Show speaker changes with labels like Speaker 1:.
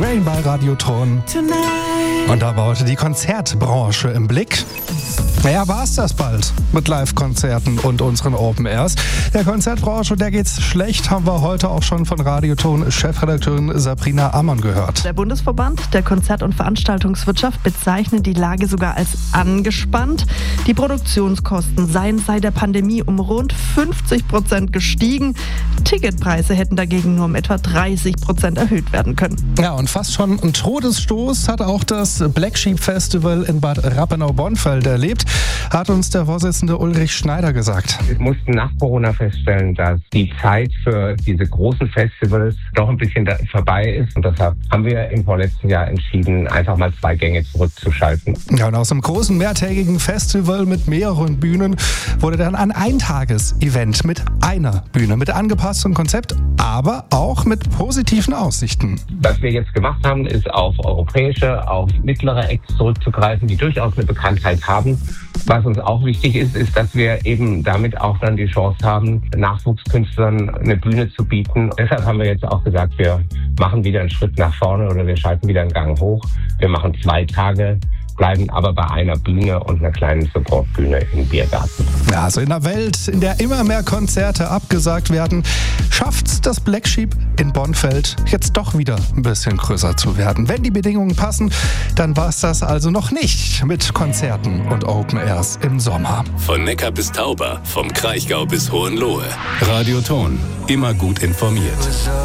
Speaker 1: Rain bei Radioton. Und da war heute die Konzertbranche im Blick. Naja, war es das bald mit Live-Konzerten und unseren Open Airs. Der Konzertbranche, der geht's schlecht, haben wir heute auch schon von Radioton-Chefredakteurin Sabrina Ammann gehört.
Speaker 2: Der Bundesverband der Konzert- und Veranstaltungswirtschaft bezeichnet die Lage sogar als angespannt. Die Produktionskosten seien seit der Pandemie um rund 50% gestiegen. Ticketpreise hätten dagegen nur um etwa 30% erhöht werden können.
Speaker 1: Ja, und fast schon einen Todesstoß hat auch das Black Sheep Festival in Bad Rappenau-Bonfeld erlebt, hat uns der Vorsitzende Ulrich Schneider gesagt.
Speaker 3: Wir mussten nach Corona feststellen, dass die Zeit für diese großen Festivals doch ein bisschen vorbei ist. Und deshalb haben wir im vorletzten Jahr entschieden, einfach mal 2 Gänge zurückzuschalten.
Speaker 1: Ja, und aus einem großen mehrtägigen Festival mit mehreren Bühnen wurde dann ein Eintages-Event mit einer Bühne, mit angepasstem Konzept, aber auch mit positiven Aussichten.
Speaker 3: Was wir jetzt gemacht haben, ist auf europäische, auf mittlere Acts zurückzugreifen, die durchaus eine Bekanntheit haben. Was uns auch wichtig ist, ist, dass wir eben damit auch dann die Chance haben, Nachwuchskünstlern eine Bühne zu bieten. Deshalb haben wir jetzt auch gesagt, wir machen wieder einen Schritt nach vorne oder wir schalten wieder einen Gang hoch. Wir machen 2 Tage, bleiben aber bei einer Bühne und einer kleinen Supportbühne im Biergarten.
Speaker 1: Ja, also in einer Welt, in der immer mehr Konzerte abgesagt werden, schafft's das Black Sheep in Bonfeld jetzt doch wieder ein bisschen größer zu werden. Wenn die Bedingungen passen, dann war's das also noch nicht mit Konzerten und Open Airs im Sommer.
Speaker 4: Von Neckar bis Tauber, vom Kraichgau bis Hohenlohe. Radioton, immer gut informiert.